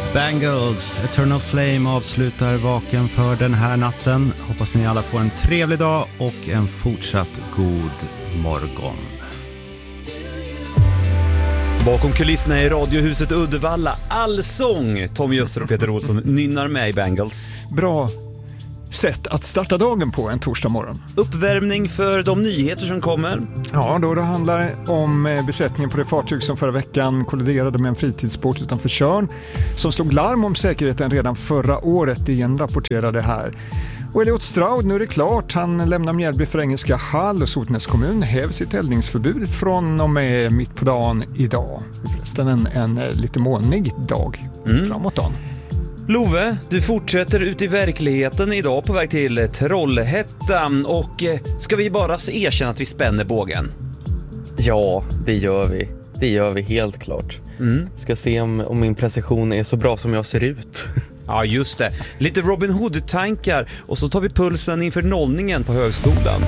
Bangles, Eternal Flame avslutar Vaken för den här natten. Hoppas ni alla får en trevlig dag och en fortsatt god morgon. Bakom kulisserna i Radiohuset Uddevalla, allsång. Tommy Öster och Peter Olsson nynnar med i Bangles. Bra sätt att starta dagen på en torsdag morgon. Uppvärmning för de nyheter som kommer. Ja, då handlar det om besättningen på det fartyg som förra veckan kolliderade med en fritidsbåt utanför Tjörn, som slog larm om säkerheten redan förra året. DN rapporterade här. Och Elliot Stroud, nu är det klart. Han lämnar Mjällby för engelska Hall och Sotnäs kommun häver sitt eldningsförbud från och med mitt på dagen idag. Förresten en lite molnig dag framåt dagen. Love, du fortsätter ut i verkligheten idag på väg till Trollhättan och ska vi bara erkänna att vi spänner bågen? Ja, det gör vi. Det gör vi helt klart. Ska se om min precision är så bra som jag ser ut. Ja, just det. Lite Robin Hood-tankar och så tar vi pulsen inför nollningen på högskolan.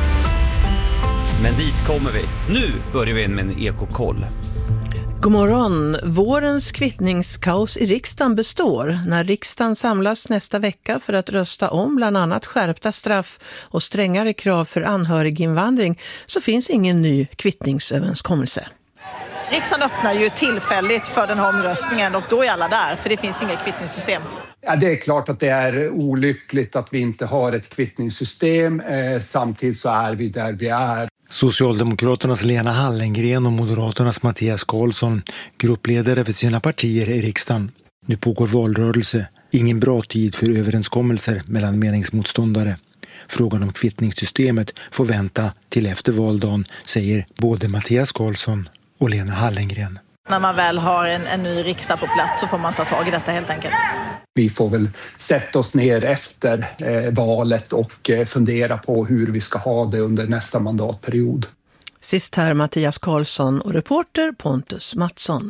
Men dit kommer vi. Nu börjar vi in med en ekokoll. God morgon. Vårens kvittningskaos i riksdagen består. När riksdagen samlas nästa vecka för att rösta om bland annat skärpta straff och strängare krav för anhöriginvandring så finns ingen ny kvittningsöverenskommelse. Riksdagen öppnar ju tillfälligt för den här omröstningen och då är alla där för det finns inget kvittningssystem. Ja, det är klart att det är olyckligt att vi inte har ett kvittningssystem. Samtidigt så är vi där vi är. Socialdemokraternas Lena Hallengren och Moderaternas Mattias Karlsson, gruppledare för sina partier i riksdagen. Nu pågår valrörelse. Ingen bra tid för överenskommelser mellan meningsmotståndare. Frågan om kvittningssystemet får vänta till efter valdagen, säger både Mattias Karlsson och Lena Hallengren. När man väl har en ny riksdag på plats så får man ta tag i detta helt enkelt. Vi får väl sätta oss ner efter valet och fundera på hur vi ska ha det under nästa mandatperiod. Sist här Mattias Karlsson och reporter Pontus Mattsson.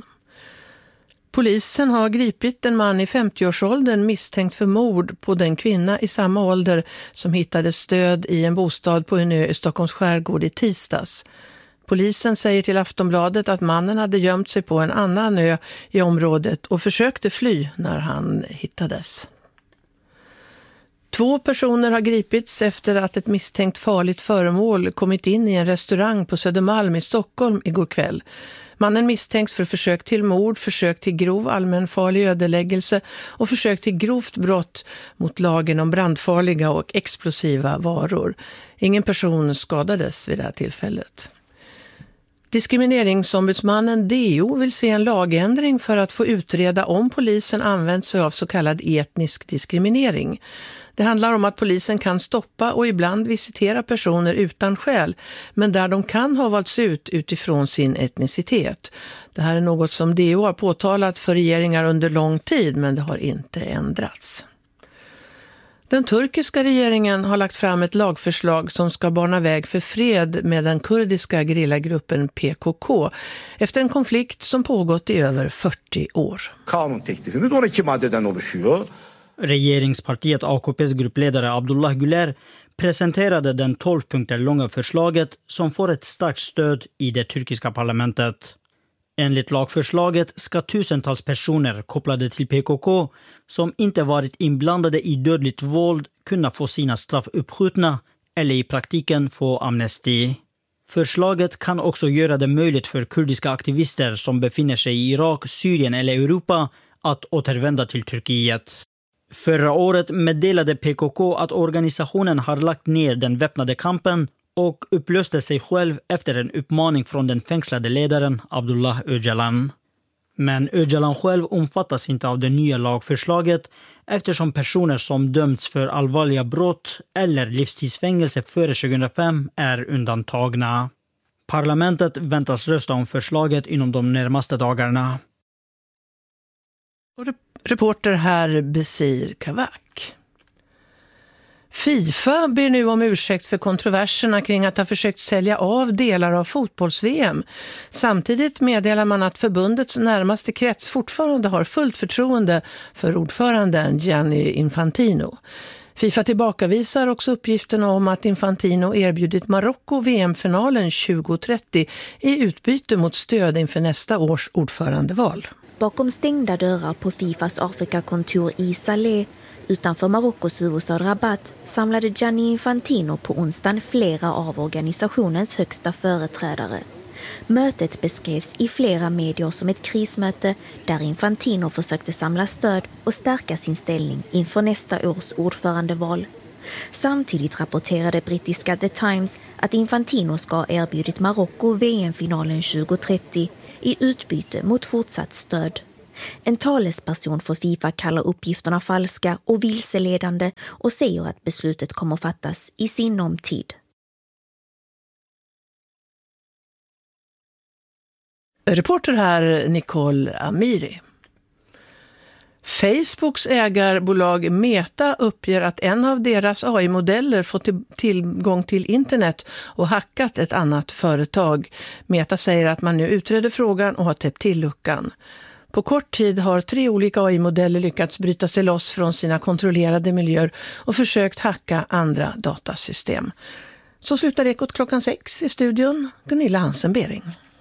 Polisen har gripit en man i 50-årsåldern misstänkt för mord på den kvinna i samma ålder som hittades död i en bostad på en ö i Stockholms skärgård i tisdags. Polisen säger till Aftonbladet att mannen hade gömt sig på en annan ö i området och försökte fly när han hittades. 2 personer har gripits efter att ett misstänkt farligt föremål kommit in i en restaurang på Södermalm i Stockholm igår kväll. Mannen misstänks för försök till mord, försök till grov allmänfarlig ödeläggelse och försök till grovt brott mot lagen om brandfarliga och explosiva varor. Ingen person skadades vid det här tillfället. Diskrimineringsombudsmannen DO vill se en lagändring för att få utreda om polisen använt sig av så kallad etnisk diskriminering. Det handlar om att polisen kan stoppa och ibland visitera personer utan skäl, men där de kan ha valts ut utifrån sin etnicitet. Det här är något som DO har påtalat för regeringar under lång tid, men det har inte ändrats. Den turkiska regeringen har lagt fram ett lagförslag som ska bana väg för fred med den kurdiska gerillagruppen PKK efter en konflikt som pågått i över 40 år. Regeringspartiet AKP:s gruppledare Abdullah Güler presenterade den 12 punkter långa förslaget som får ett starkt stöd i det turkiska parlamentet. Enligt lagförslaget ska tusentals personer kopplade till PKK som inte varit inblandade i dödligt våld kunna få sina straff uppskjutna eller i praktiken få amnesti. Förslaget kan också göra det möjligt för kurdiska aktivister som befinner sig i Irak, Syrien eller Europa att återvända till Turkiet. Förra året meddelade PKK att organisationen har lagt ner den väpnade kampen och upplöste sig själv efter en uppmaning från den fängslade ledaren Abdullah Öcalan. Men Öcalan själv omfattas inte av det nya lagförslaget eftersom personer som dömts för allvarliga brott eller livstidsfängelse före 2005 är undantagna. Parlamentet väntas rösta om förslaget inom de närmaste dagarna. Reporter här Besir Kavak. FIFA ber nu om ursäkt för kontroverserna kring att ha försökt sälja av delar av fotbolls-VM. Samtidigt meddelar man att förbundets närmaste krets fortfarande har fullt förtroende för ordföranden Gianni Infantino. FIFA tillbakavisar också uppgifterna om att Infantino erbjudit Marocko VM-finalen 2030 i utbyte mot stöd inför nästa års ordförandeval. bakom stängda dörrar på Fifas Afrikakontor i Salé utanför Marockos huvudstad Rabat samlade Gianni Infantino på onsdagen flera av organisationens högsta företrädare. Mötet beskrevs i flera medier som ett krismöte där Infantino försökte samla stöd och stärka sin ställning inför nästa års ordförandeval. Samtidigt rapporterade brittiska The Times att Infantino ska ha erbjudit Marocko VM-finalen 2030 i utbyte mot fortsatt stöd. En talesperson för FIFA kallar uppgifterna falska och vilseledande och säger att beslutet kommer fattas i sinom tid. Reporter här Nicole Amiri. Facebooks ägarbolag Meta uppger att en av deras AI-modeller fått tillgång till internet och hackat ett annat företag. Meta säger att man nu utreder frågan och har täppt till luckan. På kort tid har 3 olika AI-modeller lyckats bryta sig loss från sina kontrollerade miljöer och försökt hacka andra datasystem. Så slutar Ekot klockan 6 i studion. Gunilla Hansen-Bering.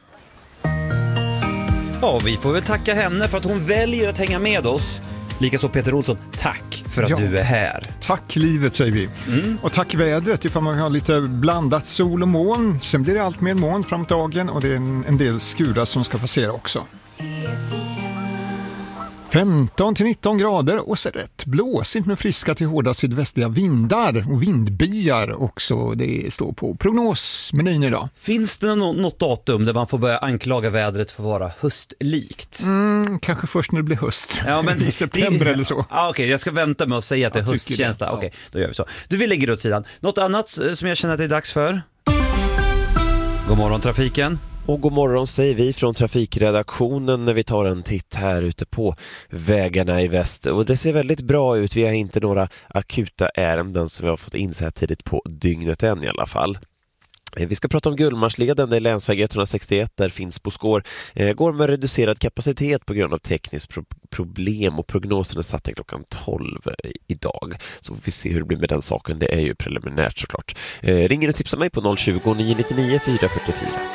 Ja, vi får väl tacka henne för att hon väljer att hänga med oss. Likaså Peter Olsson, tack för att du är här. Tack livet säger vi. Och tack vädret ifall man har lite blandat sol och moln. Sen blir det allt mer moln framåt dagen och det är en del skurar som ska passera också. 15-19 grader och så rätt blåsigt med friska till hårda sydvästliga vindar och vindbyar också. Det står på prognosmenyn idag. Finns det något datum där man får börja anklaga vädret för att vara höstlikt? Kanske först när det blir höst. Ja, men i september eller så. Okej, jag ska vänta med att säga att det är höstkänsla. Okej, då gör vi så. Vi lägger åt sidan. Något annat som jag känner att det är dags för? God morgon trafiken. Och god morgon säger vi från trafikredaktionen när vi tar en titt här ute på vägarna i väst. Och det ser väldigt bra ut. Vi har inte några akuta ärenden som vi har fått in så här tidigt på dygnet än i alla fall. Vi ska prata om Gullmarsleden, det är länsväg 161 där Finnsboskår går med reducerad kapacitet på grund av tekniskt problem och prognosen är satt till klockan 12 idag. Så får vi se hur det blir med den saken, det är ju preliminärt såklart. Ring och tipsa mig på 020 999 444.